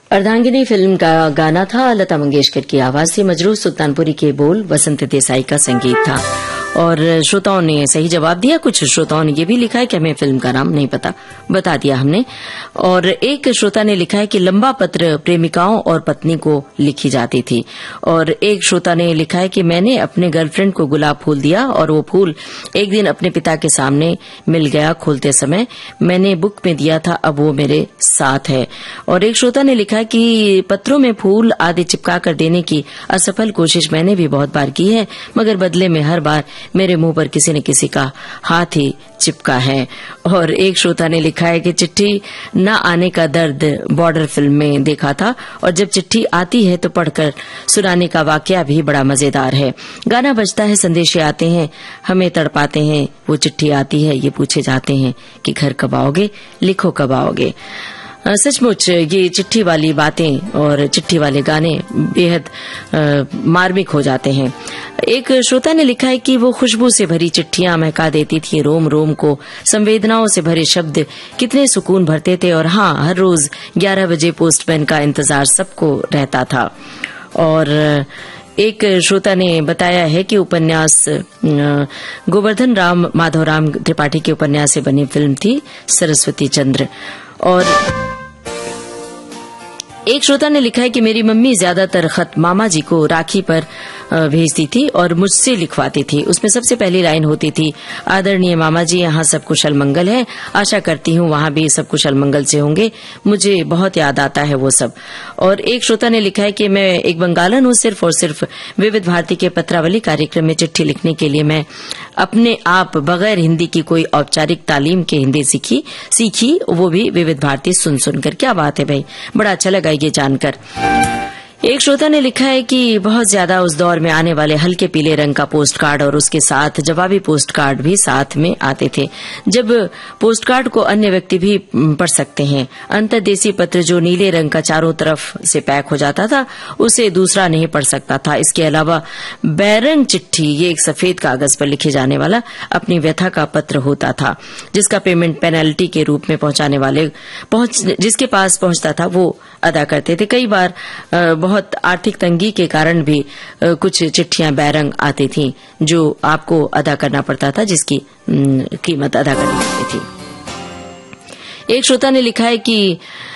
अर्धांगिनी film का गाना था, लता मंगेशकर की आवाज से, मजरूह सुल्तानपुरी के बोल, वसंत देसाई का संगीत था। और श्रोताओं ने सही जवाब दिया। कुछ श्रोताओं ने ये भी लिखा है कि हमें फिल्म का नाम नहीं पता, बता दिया हमने। और एक श्रोता ने लिखा है कि लंबा पत्र प्रेमिकाओं और पत्नी को लिखी जाती थी। और एक श्रोता ने लिखा है कि मैंने अपने गर्लफ्रेंड को गुलाब फूल दिया और वो फूल एक दिन अपने पिता के सामने मिल गया खोलते समय। मैंने बुक में दिया था, अब वो मेरे साथ है। और एक श्रोता ने लिखा है कि पत्रों में फूल आदि चिपका कर देने की असफल कोशिश मैंने भी बहुत बार की है, मगर बदले में हर बार मेरे मुंह पर किसी न किसी का हाथ ही चिपका है। और एक श्रोता ने लिखा है कि चिट्ठी न आने का दर्द बॉर्डर फिल्म में देखा था, और जब चिट्ठी आती है तो पढ़कर सुनाने का वाकया भी बड़ा मजेदार है। गाना बजता है, संदेशे आते हैं, हमें तड़पाते हैं, वो चिट्ठी आती है, ये पूछे जाते हैं कि घर कब आओगे, लिखो कब आओगे। सचमुच ये चिट्ठी वाली बातें और चिट्ठी वाले गाने बेहद मार्मिक हो जाते हैं। एक श्रोता ने लिखा है कि वो खुशबू से भरी चिट्ठियां महका देती थी रोम रोम को, संवेदनाओं से भरे शब्द कितने सुकून भरते थे। और हाँ, हर रोज 11 बजे पोस्टमैन का इंतजार सबको रहता था। और एक श्रोता ने बताया है कि उपन्यास गोवर्धन राम माधवराम त्रिपाठी के उपन्यास से बनी फिल्म थी सरस्वती चंद्र। और एक श्रोता ने लिखा है कि मेरी मम्मी ज्यादातर खत मामा जी को राखी पर भेजती थी और मुझसे लिखवाती थी। उसमें सबसे पहली लाइन होती थी, आदरणीय मामा जी, यहाँ सब कुशल मंगल है, आशा करती हूँ वहाँ भी सब कुशल मंगल से होंगे, मुझे बहुत याद आता है वो सब। और एक श्रोता ने लिखा है कि मैं एक बंगालन हूँ, सिर्फ और सिर्फ विविध भारती के पत्रावली कार्यक्रम में चिट्ठी लिखने के लिए मैं अपने आप बगैर हिंदी की कोई औपचारिक तालीम के हिंदी सीखी, वो भी विविध भारती सुन सुनकर। क्या बात है भाई, बड़ा अच्छा लगा ये जानकर। एक श्रोता ने लिखा है कि बहुत ज्यादा उस दौर में आने वाले हल्के पीले रंग का पोस्ट कार्ड और उसके साथ जवाबी पोस्ट कार्ड भी साथ में आते थे। जब पोस्ट कार्ड को अन्य व्यक्ति भी पढ़ सकते हैं, अंतर्देशीय पत्र जो नीले रंग का चारों तरफ से पैक हो जाता था, उसे दूसरा नहीं पढ़ सकता था। इसके अलावा बैरन चिट्ठी, ये एक सफेद कागज पर लिखे जाने वाला अपनी व्यथा का पत्र होता था, जिसका पेमेंट पेनल्टी के रूप में जिसके पास पहुंचता था वो अदा करते थे। कई बार बहुत आर्थिक तंगी के कारण भी कुछ चिट्ठियां बैरंग आती थीं जो आपको अदा करना पड़ता था, जिसकी कीमत अदा करनी पड़ती थी। एक श्रोता ने लिखा है कि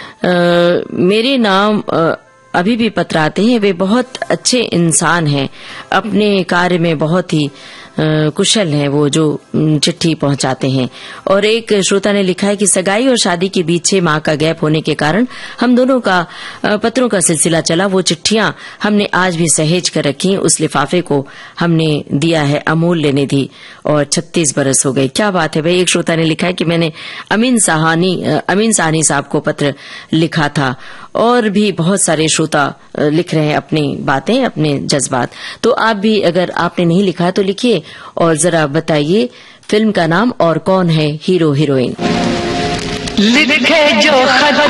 मेरे नाम अभी भी पत्र आते हैं, वे बहुत अच्छे इंसान हैं, अपने कार्य में बहुत ही कुशल हैं वो जो चिट्ठी पहुंचाते हैं। और एक श्रोता ने लिखा है कि सगाई और शादी के बीच 6 माह का गैप होने के कारण हम दोनों का पत्रों का सिलसिला चला। वो चिट्ठियां हमने आज भी सहेज कर रखी, उस लिफाफे को हमने दिया है अमूल्य निधि, और 36 बरस हो गए। क्या बात है भाई। एक श्रोता ने लिखा है कि मैंने अमीन साहनी साहब को पत्र लिखा था। और भी बहुत सारे श्रोता लिख रहे हैं अपनी बातें, अपने जज्बात। तो आप भी अगर आपने नहीं लिखा तो लिखिए और जरा बताइए फिल्म का नाम और कौन है हीरो हीरोइन। लिखे जो खत